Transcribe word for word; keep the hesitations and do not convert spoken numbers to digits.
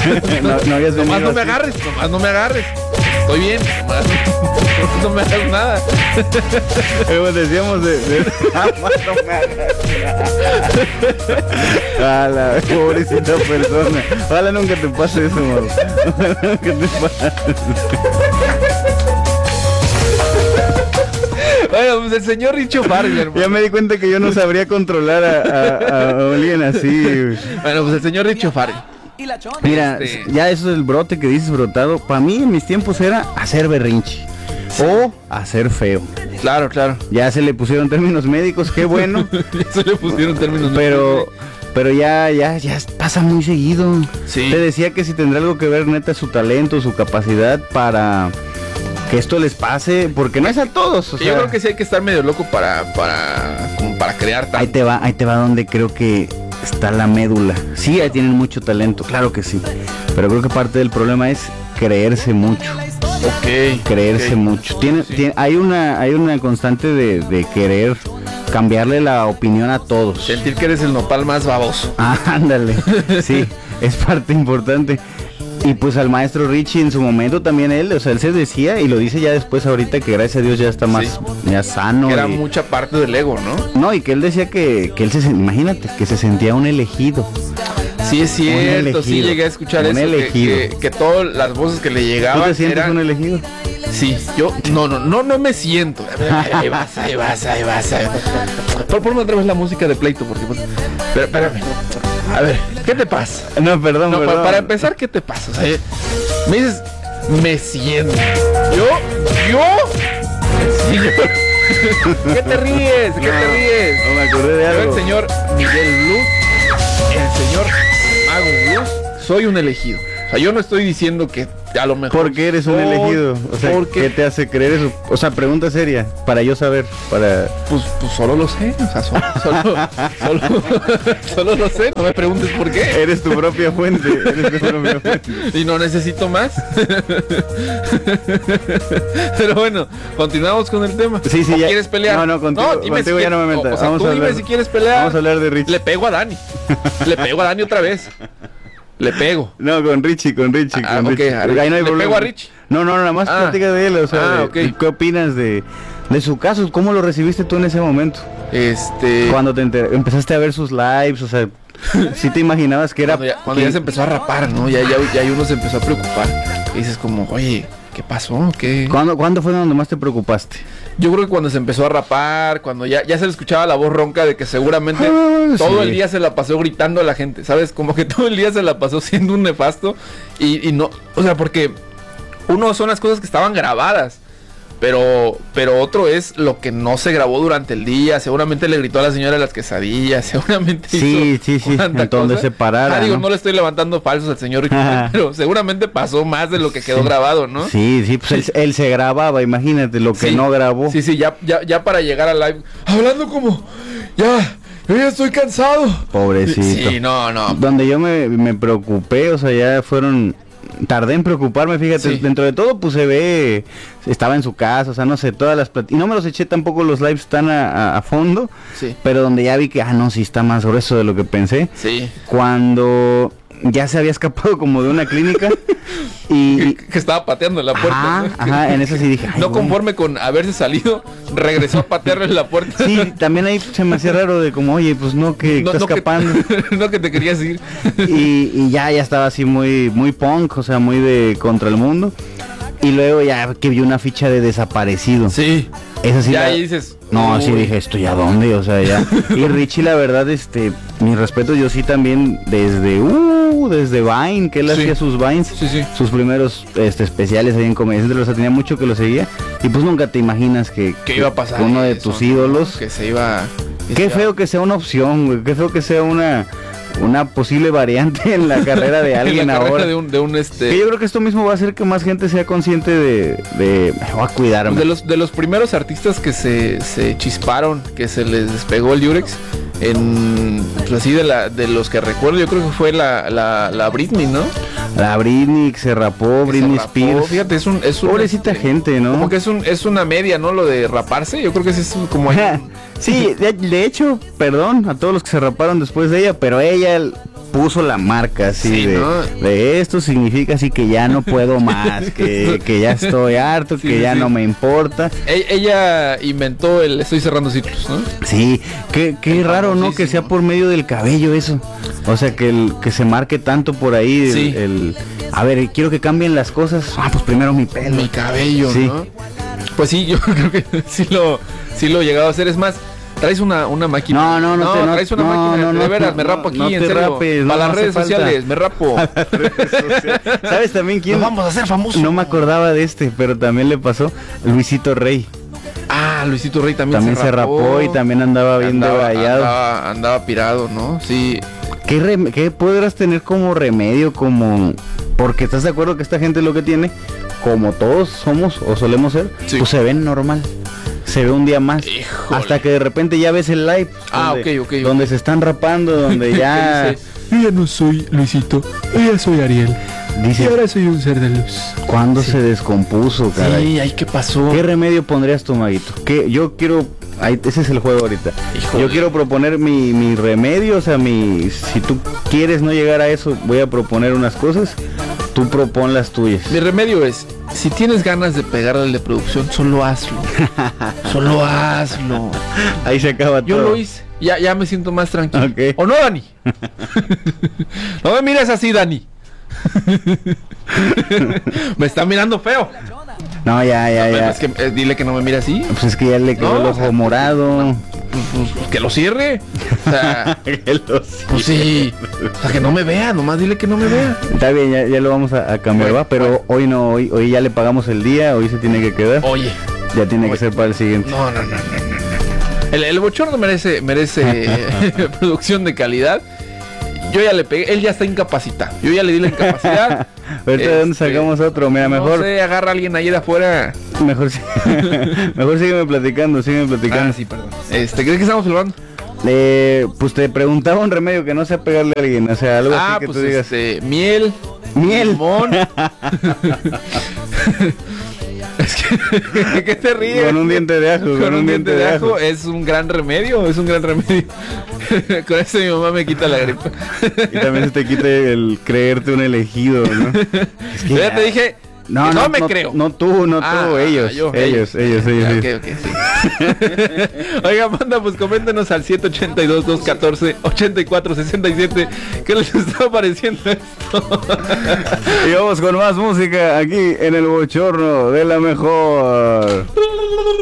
no, no habías Nomás no así. me agarres, nomás no me agarres. Estoy bien, nomás no me hagas nada. Como decíamos de... de... Nomás no me agarres. A la pobrecita persona. Ojalá nunca te pase eso, Mau. Ojalá nunca te pase. Bueno, pues el señor Richo Farrell, hermano. Ya me di cuenta que yo no sabría controlar a, a, a alguien así. Bueno, pues el señor Richo Farrell. Mira, Este- ya eso del brote que dices brotado, para mí en mis tiempos era hacer berrinche o hacer feo. Claro, claro. Ya se le pusieron términos médicos, qué bueno, Ya se le pusieron términos. pero pero ya ya ya pasa muy seguido. Sí. Te decía que si tendrá algo que ver neta su talento, su capacidad para que esto les pase, porque no es a todos. O Yo sea, creo que sí hay que estar medio loco para, para, como para crear tanto. ahí te va, ahí te va donde creo que está la médula. Sí, ahí tienen mucho talento, claro que sí. Pero creo que parte del problema es creerse mucho. Ok. Creerse ok. mucho. Tiene, Sí. tiene- hay una, hay una constante de, de querer cambiarle la opinión a todos. Sentir que eres el nopal más baboso. Ah, ándale. Sí, es parte importante. Y pues al maestro Richie en su momento también él, o sea, él se decía y lo dice ya después ahorita que gracias a Dios ya está más Sí. ya sano. Que era y- mucha parte del ego, ¿no? No, y que él decía que, que él se, sen- imagínate, que se sentía un elegido. Sí, es cierto, sí elegido. llegué a escuchar Un eso. que- elegido. Que, que todas las voces que le ¿Tú llegaban te sientes eran... un elegido? Sí, yo... No, no, no, no me siento. Ahí vas, ahí vas, ahí vas. Ahí vas. Por ponme otra vez la música de pleito, porque... pues, Pero, espérame. A ver, ¿qué te pasa? No, perdón, No, pa- perdón. para empezar, ¿qué te pasa? O sea, me dices, me siento. Yo, yo, señor. ¿Qué te ríes? ¿Qué te ríes? No, me acordé de Yo, el algo. señor Miguel Blues, el señor Mago Blues, soy un elegido. O sea, yo no estoy diciendo que a lo mejor... ¿Por qué eres un soy, elegido? O sea, porque, ¿qué te hace creer eso? O sea, pregunta seria, para yo saber, para... pues, pues solo lo sé. O sea, solo, solo, solo, solo lo sé. No me preguntes por qué. Eres tu propia fuente, eres tu propia fuente. Y no necesito más. Pero bueno, continuamos con el tema. Sí, sí, ¿O ya. ¿Quieres pelear? No, no, contigo- dime contigo si ya no me quieres- metas. O, o sea, Vamos tú a dime hablar- si quieres pelear. vamos a hablar de Richie. Le pego a Dani. Le pego a Dani otra vez. Le pego. No, con Richie, con Richie, Ah, con ok, Richie. a Richie. Ahí no hay ¿Le problema. pego a Richie? No, no, nada más Ah. platica de él, o sea, Ah, de- ok. ¿qué opinas de, de su caso? ¿Cómo lo recibiste tú en ese momento? Este. Cuando te enter- empezaste a ver sus lives, o sea, ¿sí te imaginabas que era... Cuando, ya, cuando que- ya se empezó a rapar, ¿no? Ya, ya, ya uno se empezó a preocupar. Y dices como, oye, ¿qué pasó? ¿Qué? ¿Cuándo, ¿Cuándo fue donde más te preocupaste? Yo creo que cuando se empezó a rapar, cuando ya, ya se le escuchaba la voz ronca de que seguramente Ah, todo sí. el día se la pasó gritando a la gente, ¿sabes? Como que todo el día se la pasó siendo un nefasto y, y no, o sea, porque uno son las cosas que estaban grabadas, pero, pero otro es lo que no se grabó durante el día. Seguramente le gritó a la señora de las quesadillas, seguramente Sí, hizo sí, sí, cuánta en donde cosa. se parara, Ah, digo, ¿no? no le estoy levantando falsos al señor Rico, pero seguramente pasó más de lo que quedó Sí. grabado, ¿no? Sí, sí, pues él, él se grababa, imagínate lo que Sí, no grabó. Sí, sí, ya, ya, ya para llegar al live. Hablando como, ya, yo ya estoy cansado. Pobrecito. Sí, no, no. Donde yo me, me preocupé, o sea, ya fueron... Tardé en preocuparme, fíjate, Sí. dentro de todo pues se ve, estaba en su casa, o sea, no sé, todas las plat- y no me los eché tampoco los lives tan a, a- a fondo, Sí, pero donde ya vi que, ah, no, sí está más grueso de lo que pensé, sí. cuando ya se había escapado como de una clínica y... Que, y- que estaba pateando en la puerta. Ajá, ¿no? ajá, en eso sí dije, ay, No güey. conforme con haberse salido, regresó a patearle en la puerta. Sí, también ahí se me hacía raro de como, oye, pues no, que no, está no que, escapando. no que te querías ir. y, y ya, ya estaba así muy, muy punk, o sea, muy de contra el mundo. Y luego ya que vi una ficha de desaparecido. Sí. Esa sí ya la- ahí dices. No, uy. sí dije, ¿esto ya dónde? O sea, ya. Y Richie, la verdad, este, mi respeto, yo sí también desde, uh, desde Vine, que él Sí. hacía sus Vines, Sí, sí. sus primeros este, especiales ahí en Comedia Central, o sea, tenía mucho que lo seguía. Y pues nunca te imaginas que, ¿Qué iba a pasar? que uno de eso, tus ¿no? ídolos. Que se iba. que Qué se feo iba- que sea una opción, güey. Qué feo que sea una, una posible variante en la carrera de alguien en la carrera ahora. de un, de un este. Que yo creo que esto mismo va a hacer que más gente sea consciente de, de me voy a cuidarme. De los, de los primeros artistas que se, se chisparon, que se les despegó el Durex, en, pues así de, la, de los que recuerdo, yo creo que fue la, la, la Britney, ¿no? La Britney que se rapó, Que Britney se rapó. Spears. Fíjate, es un... Es un Pobrecita este, gente, ¿no? Como que es, un, es una media, ¿no? Lo de raparse, yo creo que es como... Sí, de, de hecho, perdón a todos los que se raparon después de ella, pero ella puso la marca así Sí, de, ¿no? de esto significa así que ya no puedo más, que, que ya estoy harto, Sí, que sí, ya sí. no me importa. E- ella inventó el estoy cerrando ciclos, ¿no? Sí, qué, qué El raro, ¿no? Que famosísimo. sea por medio del cabello eso. O sea, que el, que se marque tanto por ahí el, Sí. el- a ver, quiero que cambien las cosas. Ah, pues primero mi pelo. Mi cabello, Sí. ¿no? Pues sí, yo creo que sí lo, sí lo he llegado a hacer. Es más, traes una, una máquina. No, no, no te- no, traes una no, máquina. no, de no, veras, no, me rapo aquí, no en te serio. rapes, no, Para las no hace redes falta. sociales, me rapo. ¿Sabes también quién? Nos vamos a hacer famosos. No me acordaba de este, pero también le pasó Luisito Rey. Ah, Luisito Rey también, También se rapó y también andaba bien andaba, debrayado. andaba, andaba pirado, ¿no? Sí. ¿Qué, rem- ¿Qué podrás tener como remedio? Como porque estás de acuerdo que esta gente lo que tiene, como todos somos o solemos ser, Sí. pues se ven normal. Se ve un día más. Híjole. Hasta que de repente ya ves el live. Ah, donde, ok, ok, ok. Donde se están rapando, donde ya... Dice, yo ya no soy Luisito, yo ya soy Ariel. Dice, soy un ser de luz. ¿cuándo se descompuso, caray? Sí, ay, ¿qué pasó? ¿Qué remedio pondrías tú, Maguito? ¿Qué? Yo quiero... Ahí, ese es el juego ahorita. Híjole. Yo quiero proponer mi, mi remedio, o sea, mi... Si tú quieres no llegar a eso, voy a proponer unas cosas. Tú propon las tuyas. Mi remedio es, si tienes ganas de pegarle al de producción, solo hazlo. Solo hazlo. Ahí se acaba Yo todo. lo hice. Ya, ya me siento más tranquilo. Ok. ¿O no, Dani? No me mires así, Dani. Me está mirando feo. No, ya, ya, Pero ya. es que, eh, dile que no me mire así. Pues es que ya le quedó No, el o ojo sea, morado. Pues, pues, que lo cierre. O sea, Que lo sí. pues sí. O sea, que no me vea. Nomás dile que no me vea. Está bien, ya, ya lo vamos a, a cambiar, Bueno, va, pero bueno. hoy no, hoy, hoy ya le pagamos el día, hoy se tiene que quedar. Oye. Ya tiene que oye. ser para el siguiente. No, no, no, no, no, no. El, el bochorno merece, merece producción de calidad. Yo ya le pegué, él ya está incapacitado. Yo ya le di la incapacidad. Ahorita de dónde Este, sacamos otro, mira, mejor, No sé, agarra a alguien ahí de afuera. mejor, sí- mejor sígueme platicando, sígueme platicando. Ah, sí, perdón. Este, ¿crees que estamos hablando? Eh, pues te preguntaba un remedio que no sea pegarle a alguien, o sea, algo Ah, así que pues tú digas. este, miel. Miel. Limón. Es que, ¿qué te ríes? Con un diente de ajo, Con un diente de ajo es un gran remedio, es un gran remedio. Con eso mi mamá me quita la gripa. Y también se te quita el creerte un elegido, ¿no? Es que Yo ya ya- te dije, No, que no, no, me no, creo. no tú, no Ah, tú, ellos, yo, ellos, ellos, ellos, Ah, ellos. ok, ok, sí. Oiga, manda, pues coméntenos al siete ocho dos, dos uno cuatro, ocho cuatro seis siete. ¿Qué les está pareciendo esto? Y vamos con más música aquí en el bochorno de la mejor.